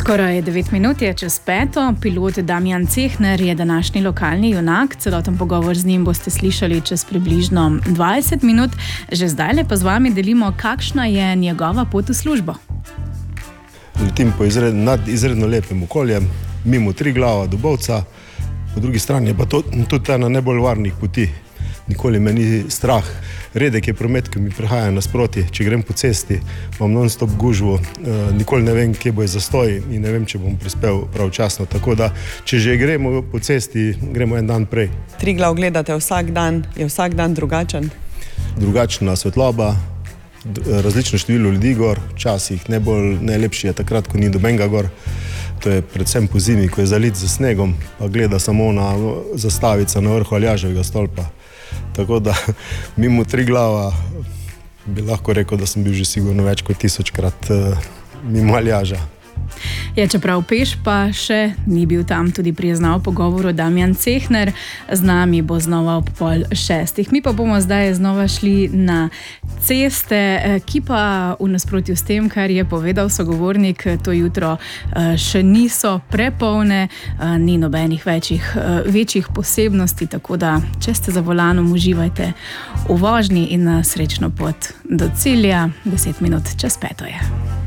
Skoraj 9 minut je čez 5. Pilot Damjan Cehner je današnji lokalni junak. Celoten pogovor z njim boste slišali čez približno 20 minut. Že zdajle pa z vami delimo, kakšna je njegova pot v službo. Letim po nad izredno lepim okoljem, mimo Triglava do Bovca, po drugi strani je pa to tudi ena najbolj varnih poti. Nikoli me ni strah. Redek je promet, ki mi prihaja nasproti. Če grem po cesti, imam non-stop gužvo, nikoli ne vem, kje bo zastoj in ne vem, če bom prispel pravčasno. Tako da, če že gremo po cesti, gremo en dan prej. Triglav gledate vsak dan, je vsak dan drugačen? Drugačna svetloba, različno število ljudi gor, včasih najlepši je takrat, ko ni dobenga gor. To je predvsem po zimi, ko je zalit z snegom, pa gleda samo na zastavica na vrhu Aljaževega stolpa. Tako da mimo Triglava bi lahko rekel, da sem bil že sigurno več kot 1000-krat mimo Aljaža. Čeprav peš pa še ni bil tam, tudi priznal pogovoru Damjan Cehner. Z nami bo znova ob 5:30. Mi pa bomo zdaj znova šli na ceste, ki pa v nasprotju s tem, kar je povedal sogovornik, to jutro še niso prepolne, ni nobenih večjih posebnosti, tako da, če ste za volanom, uživajte v vožnji in srečno pot do cilja. 10 minut čez 5 je.